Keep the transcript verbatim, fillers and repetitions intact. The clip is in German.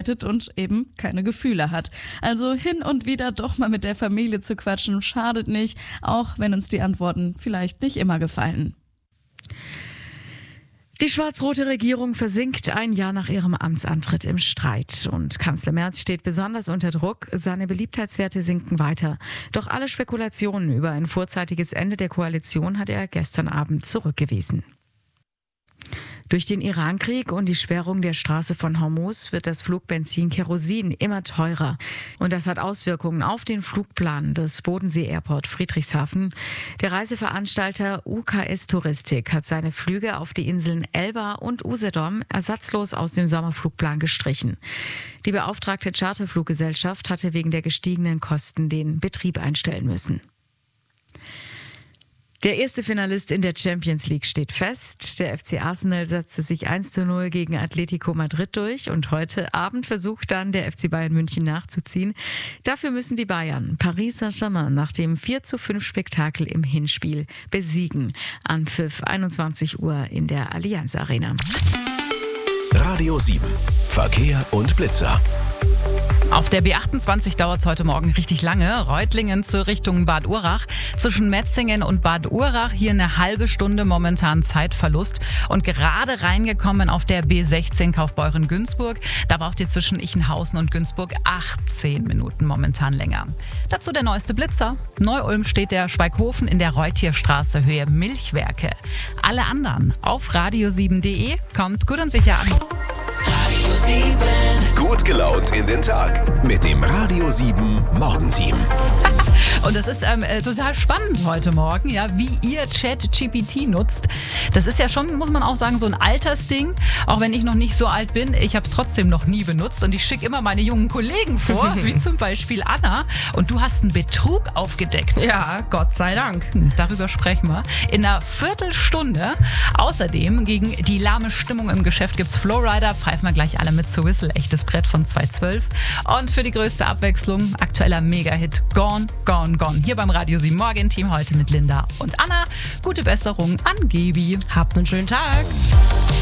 arbeitet und eben keine Gefühle hat. Also hin und wieder doch mal mit der Familie zu quatschen, schadet nicht, auch wenn uns die Antworten vielleicht nicht immer gefallen. Die schwarz-rote Regierung versinkt ein Jahr nach ihrem Amtsantritt im Streit. Und Kanzler Merz steht besonders unter Druck. Seine Beliebtheitswerte sinken weiter. Doch alle Spekulationen über ein vorzeitiges Ende der Koalition hat er gestern Abend zurückgewiesen. Durch den Irankrieg und die Sperrung der Straße von Hormuz wird das Flugbenzin Kerosin immer teurer. Und das hat Auswirkungen auf den Flugplan des Bodensee Airport Friedrichshafen. Der Reiseveranstalter U K S Touristik hat seine Flüge auf die Inseln Elba und Usedom ersatzlos aus dem Sommerflugplan gestrichen. Die beauftragte Charterfluggesellschaft hatte wegen der gestiegenen Kosten den Betrieb einstellen müssen. Der erste Finalist in der Champions League steht fest. Der F C Arsenal setzte sich eins zu null gegen Atletico Madrid durch und heute Abend versucht dann der F C Bayern München nachzuziehen. Dafür müssen die Bayern Paris Saint-Germain nach dem vier zu fünf Spektakel im Hinspiel besiegen. Anpfiff einundzwanzig Uhr in der Allianz Arena. Radio sieben. Verkehr und Blitzer. Auf der B achtundzwanzig dauert es heute Morgen richtig lange. Reutlingen zur Richtung Bad Urach. Zwischen Metzingen und Bad Urach hier eine halbe Stunde momentan Zeitverlust. Und gerade reingekommen auf der B sechzehn Kaufbeuren-Günzburg. Da braucht ihr zwischen Ichenhausen und Günzburg achtzehn Minuten momentan länger. Dazu der neueste Blitzer. Neu-Ulm steht der Schweighofen in der Reutierstraße Höhe Milchwerke. Alle anderen auf radio sieben punkt de. Kommt gut und sicher an. Radio sieben. Gut gelaunt in den Tag mit dem Radio sieben Morgenteam. Und das ist ähm, äh, total spannend heute Morgen, ja, wie ihr ChatGPT nutzt. Das ist ja schon, muss man auch sagen, so ein Altersding. Auch wenn ich noch nicht so alt bin, ich habe es trotzdem noch nie benutzt. Und ich schicke immer meine jungen Kollegen vor, wie zum Beispiel Anna. Und du hast einen Betrug aufgedeckt. Ja, Gott sei Dank. Hm, darüber sprechen wir in einer Viertelstunde. Außerdem gegen die lahme Stimmung im Geschäft gibt's Flowrider. Pfeifen wir gleich alle mit zu Whistle. Echtes Brett von zwei zwölf. Und für die größte Abwechslung aktueller Mega-Hit Gone, Gone, Gone. Hier beim Radio sieben Morgen-Team heute mit Linda und Anna. Gute Besserung an Gebi. Habt einen schönen Tag.